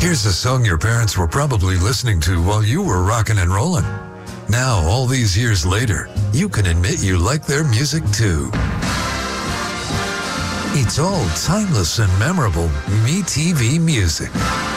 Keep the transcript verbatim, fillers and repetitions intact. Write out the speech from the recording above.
Here's a song your parents were probably listening to while you were rocking and rolling. Now, all these years later, you can admit you like their music too. It's all timeless and memorable MeTV music.